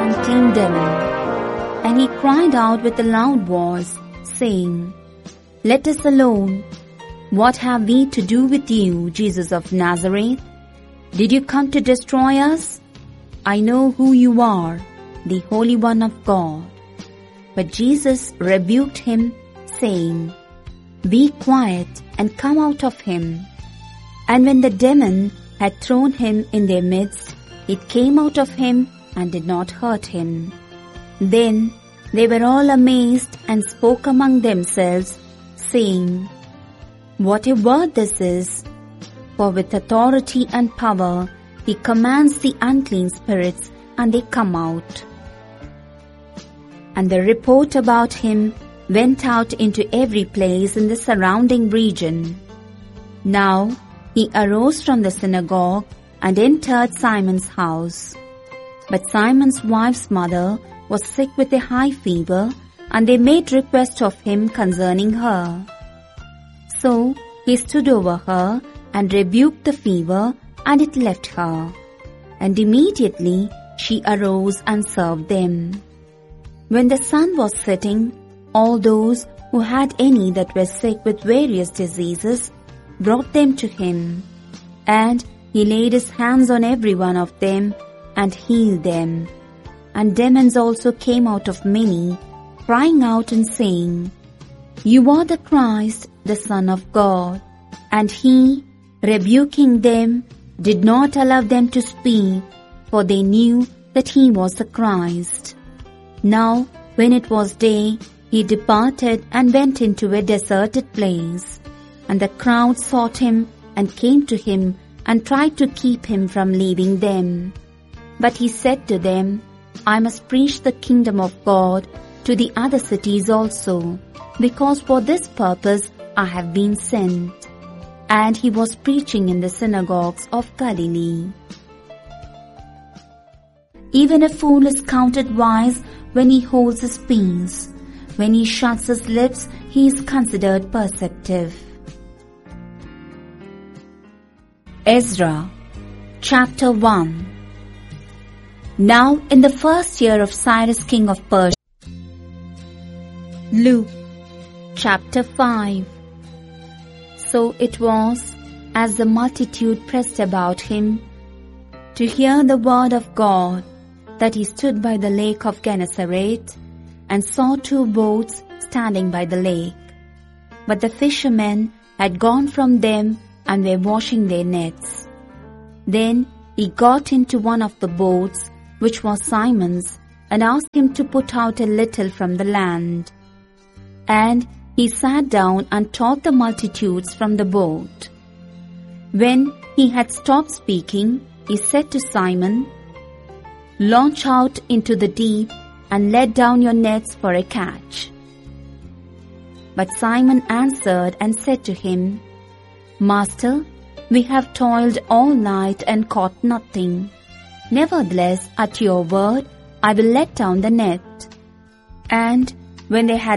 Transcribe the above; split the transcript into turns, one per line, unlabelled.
unclean demon. And he cried out with a loud voice, saying, "Let us alone. What have we to do with you, Jesus of Nazareth? Did you come to destroy us? I know who you are, the Holy One of God." But Jesus rebuked him, saying, "Be quiet and come out of him." And when the demon had thrown him in their midst, it came out of him and did not hurt him. Then they were all amazed and spoke among themselves, saying, "What a word this is! For with authority and power he commands the unclean spirits, and they come out." And the report about him went out into every place in the surrounding region. Now he arose from the synagogue and entered Simon's house. But Simon's wife's mother was sick with a high fever, and they made request of him concerning her. So he stood over her and rebuked the fever, and it left her. And immediately she arose and served them. When the sun was setting, all those who had any that were sick with various diseases brought them to him. And he laid his hands on every one of them and healed them. And demons also came out of many, crying out and saying, "You are the Christ, the Son of God." And he, rebuking them, did not allow them to speak, for they knew that he was the Christ. Now, when it was day, he departed and went into a deserted place. And the crowd sought him and came to him and tried to keep him from leaving them. But he said to them, "I must preach the kingdom of God to the other cities also, because for this purpose I have been sent." And he was preaching in the synagogues of Galilee. Even a fool is counted wise when he holds his peace. When he shuts his lips, he is considered perceptive. Ezra, Chapter 1. Now in the first year of Cyrus king of Persia. Luke, Chapter 5. So it was, as the multitude pressed about him to hear the word of God, that he stood by the lake of Gennesaret and saw 2 boats standing by the lake. But the fishermen had gone from them and were washing their nets. Then he got into one of the boats, which was Simon's, and asked him to put out a little from the land. And he sat down and taught the multitudes from the boat. When he had stopped speaking, he said to Simon, "Launch out into the deep and let down your nets for a catch." But Simon answered and said to him, "Master, we have toiled all night and caught nothing. Nevertheless, at your word, I will let down the net." And when they had